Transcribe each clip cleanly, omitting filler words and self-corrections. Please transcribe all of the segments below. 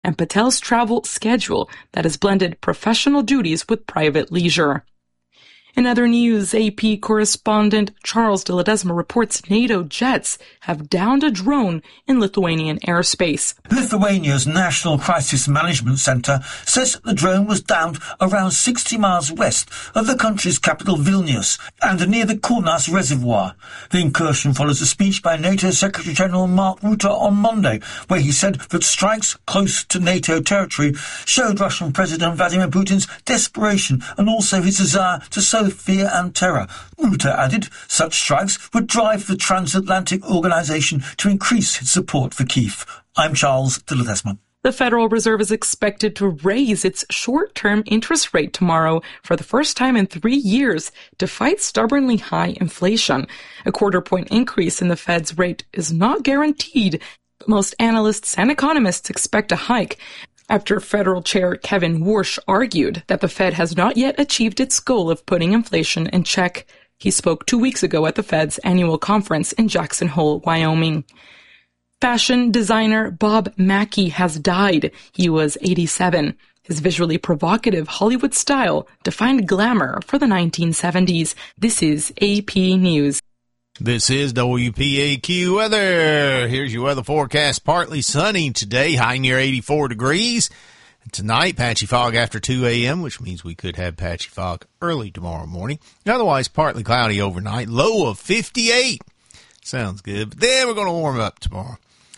and Patel's travel schedule that has blended professional duties with private leisure. In other news, AP correspondent Charles de Ledesma reports NATO jets have downed a drone in Lithuanian airspace. Lithuania's National Crisis Management Centre says the drone was downed around 60 miles west of the country's capital Vilnius and near the Kaunas Reservoir. The incursion follows a speech by NATO Secretary-General Mark Rutte on Monday, where he said that strikes close to NATO territory showed Russian President Vladimir Putin's desperation and also his desire to sow fear and terror. Rutte added such strikes would drive the transatlantic organisation to increase its support for Kyiv. I'm Charles de Ledesma. The Federal Reserve is expected to raise its short-term interest rate tomorrow for the first time in 3 years to fight stubbornly high inflation. A quarter-point increase in the Fed's rate is not guaranteed, but most analysts and economists expect a hike, after Federal Chair Kevin Warsh argued that the Fed has not yet achieved its goal of putting inflation in check. He spoke 2 weeks ago at the Fed's annual conference in Jackson Hole, Wyoming. Fashion designer Bob Mackie has died. He was 87. His visually provocative Hollywood style defined glamour for the 1970s. This is AP News. This is WPAQ weather. Here's your weather forecast. Partly sunny today, high near 84 degrees. Tonight, patchy fog after 2 a.m., which means we could have patchy fog early tomorrow morning. Otherwise, partly cloudy overnight, low of 58. Sounds good. But then we're going to warm up tomorrow.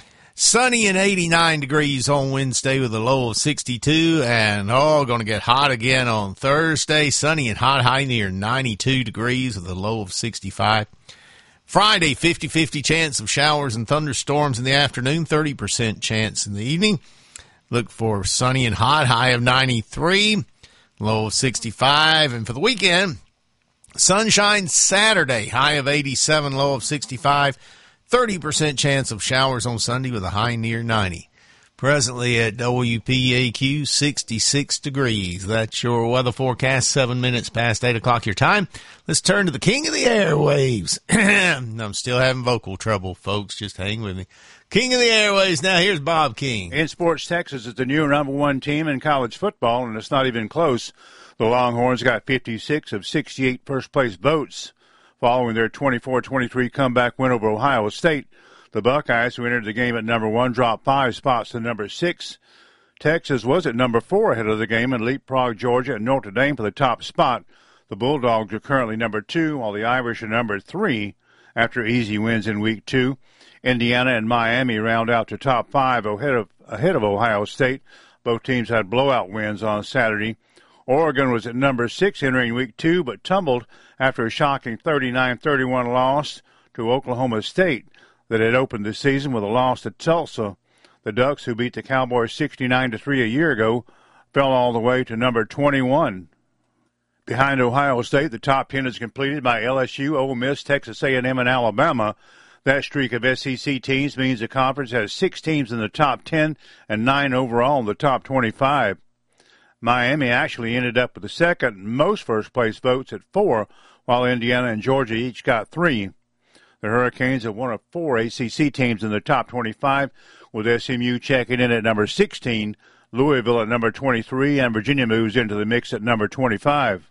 Sunny and 89 degrees on Wednesday with a low of 62. And, going to get hot again on Thursday. Sunny and hot, high near 92 degrees with a low of 65. Friday, 50-50 chance of showers and thunderstorms in the afternoon, 30% chance in the evening. Look for sunny and hot, high of 93, low of 65. And for the weekend, sunshine Saturday, high of 87, low of 65, 30% chance of showers on Sunday with a high near 90. Presently at WPAQ, 66 degrees. That's your weather forecast, 7 minutes past 8 o'clock your time. Let's turn to the king of the airwaves. I'm still having vocal trouble, folks. Just hang with me. King of the airwaves. Now here's Bob King. In sports, Texas is the new #1 team in college football, and it's not even close. The Longhorns got 56 of 68 first-place votes following their 24-23 comeback win over Ohio State. The Buckeyes, who entered the game at #1, dropped 5 spots to #6. Texas was at #4 ahead of the game and leapfrogged Georgia and Notre Dame for the top spot. The Bulldogs are currently #2, while the Irish are #3 after easy wins in Week 2. Indiana and Miami round out to top 5 ahead of Ohio State. Both teams had blowout wins on Saturday. Oregon was at #6 entering Week 2, but tumbled after a shocking 39-31 loss to Oklahoma State that had opened the season with a loss to Tulsa. The Ducks, who beat the Cowboys 69-3 a year ago, fell all the way to #21. Behind Ohio State, the top 10 is completed by LSU, Ole Miss, Texas A&M, and Alabama. That streak of SEC teams means the conference has 6 teams in the top 10 and 9 overall in the top 25. Miami actually ended up with the second most first-place votes at 4, while Indiana and Georgia each got 3. The Hurricanes are one of 4 ACC teams in the top 25, with SMU checking in at #16, Louisville at #23, and Virginia moves into the mix at #25.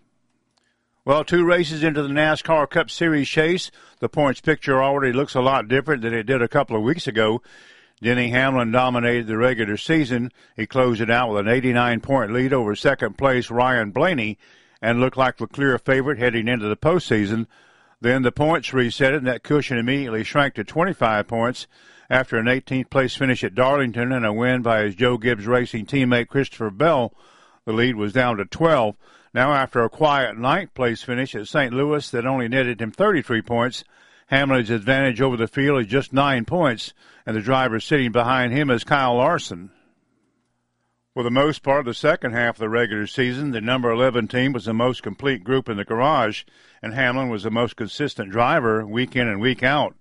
Well, 2 races into the NASCAR Cup Series chase, the points picture already looks a lot different than it did a couple of weeks ago. Denny Hamlin dominated the regular season. He closed it out with an 89-point lead over second-place Ryan Blaney and looked like the clear favorite heading into the postseason. Then the points reset, and that cushion immediately shrank to 25 points after an 18th-place finish at Darlington and a win by his Joe Gibbs Racing teammate Christopher Bell. The lead was down to 12. Now, after a quiet 9th-place finish at St. Louis that only netted him 33 points, Hamlin's advantage over the field is just 9 points, and the driver sitting behind him is Kyle Larson. For the most part of the second half of the regular season, the number 11 team was the most complete group in the garage, and Hamlin was the most consistent driver week in and week out.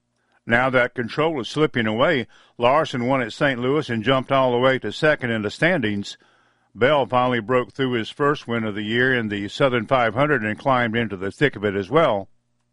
Now that control is slipping away. Larson won at St. Louis and jumped all the way to second in the standings. Bell finally broke through his first win of the year in the Southern 500 and climbed into the thick of it as well.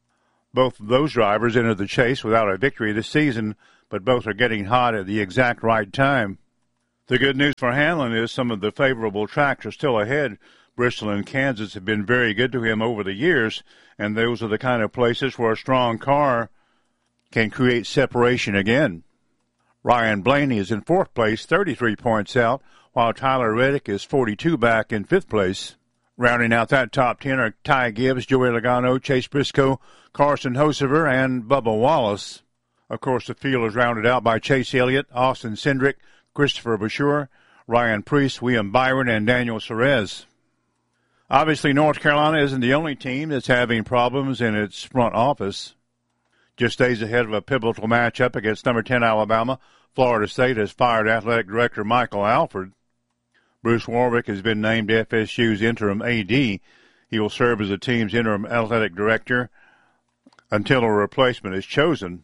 Both of those drivers entered the chase without a victory this season, but both are getting hot at the exact right time. The good news for Hanlon is some of the favorable tracks are still ahead. Bristol and Kansas have been very good to him over the years, and those are the kind of places where a strong car can create separation again. Ryan Blaney is in 4th place, 33 points out, while Tyler Reddick is 42 back in 5th place. Rounding out that top 10 are Ty Gibbs, Joey Logano, Chase Briscoe, Carson Hocevar, and Bubba Wallace. Of course, the field is rounded out by Chase Elliott, Austin Cindric, Christopher Bashur, Ryan Preece, William Byron, and Daniel Suarez. Obviously, North Carolina isn't the only team that's having problems in its front office. Just days ahead of a pivotal matchup against number 10 Alabama, Florida State has fired athletic director Michael Alford. Bruce Warwick has been named FSU's interim AD. He will serve as the team's interim athletic director until a replacement is chosen.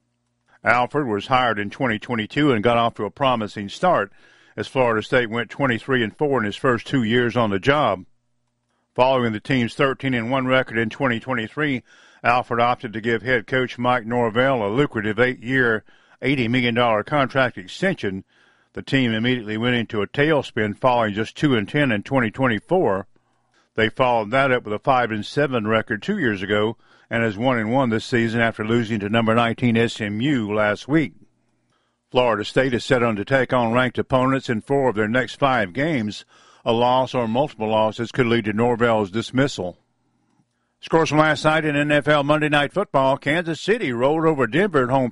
Alford was hired in 2022 and got off to a promising start as Florida State went 23-4 in his first 2 years on the job. Following the team's 13-1 record in 2023, Alford opted to give head coach Mike Norvell a lucrative 8-year, $80 million contract extension. The team immediately went into a tailspin, falling just 2-10 in 2024. They followed that up with a 5-7 record 2 years ago, and has 1-1 this season after losing to number 19 SMU last week. Florida State is set on to take on ranked opponents in 4 of their next 5 games. A loss or multiple losses could lead to Norvell's dismissal. Scores from last night in NFL Monday Night Football. Kansas City rolled over Denver at home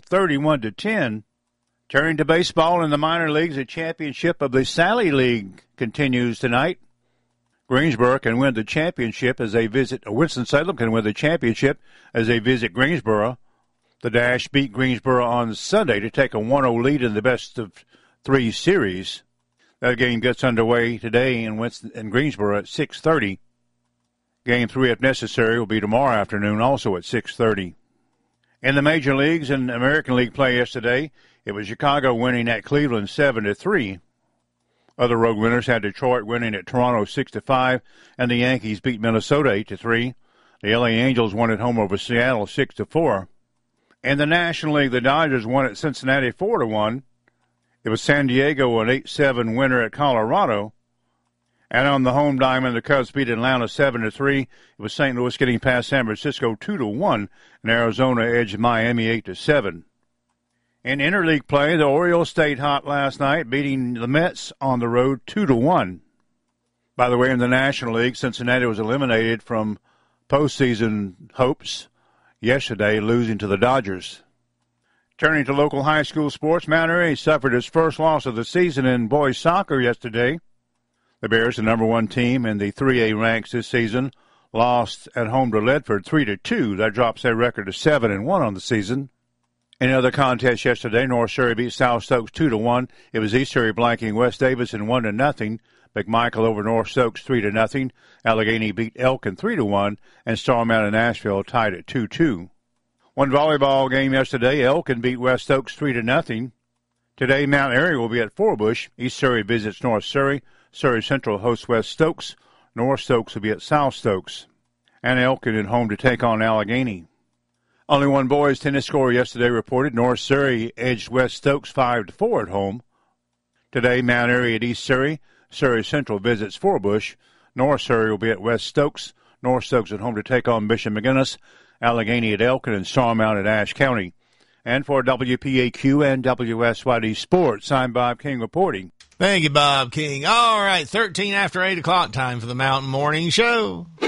31-10. Turning to baseball in the minor leagues, the championship of the Sally League continues tonight. Greensboro can win the championship as they visit Winston-Salem can win the championship as they visit Greensboro. The Dash beat Greensboro on Sunday to take a 1-0 lead in the best-of-3 series. That game gets underway today in Greensboro at 6:30. Game 3, if necessary, will be tomorrow afternoon, also at 6:30. In the major leagues and American League play yesterday, it was Chicago winning at Cleveland 7-3. Other road winners had Detroit winning at Toronto 6-5, and the Yankees beat Minnesota 8-3. The LA Angels won at home over Seattle 6-4. In the National League, the Dodgers won at Cincinnati 4-1. It was San Diego, an 8-7 winner at Colorado. And on the home diamond, the Cubs beat Atlanta 7-3. It was St. Louis getting past San Francisco 2-1, and Arizona edged Miami 8-7. In interleague play, the Orioles stayed hot last night, beating the Mets on the road 2-1. By the way, in the National League, Cincinnati was eliminated from postseason hopes yesterday, losing to the Dodgers. Turning to local high school sports, Mount Airy suffered its first loss of the season in boys soccer yesterday. The Bears, the number 1 team in the 3A ranks this season, lost at home to Ledford 3-2. That drops their record to 7-1 on the season. In another contest yesterday, North Surrey beat South Stokes 2-1. It was East Surrey blanking West Davidson 1-0. McMichael over North Stokes 3-0. Allegheny beat Elkin 3-1, and Star Mountain Nashville tied at 2-2. One volleyball game yesterday, Elkin beat West Stokes 3-0. Today, Mount Airy will be at Forbush. East Surrey visits North Surrey. Surrey Central hosts West Stokes. North Stokes will be at South Stokes. And Elkin at home to take on Allegheny. Only one boys tennis score yesterday reported. North Surrey edged West Stokes 5-4 at home. Today, Mount Airy at East Surrey. Surrey Central visits Forbush. North Surrey will be at West Stokes. North Stokes at home to take on Bishop McGinnis. Allegheny at Elkin, and Starmount at Ashe County. And for WPAQ and WSYD Sports, I'm Bob King reporting. Thank you, Bob King. All right, 13 after 8 o'clock, time for the Mountain Morning Show.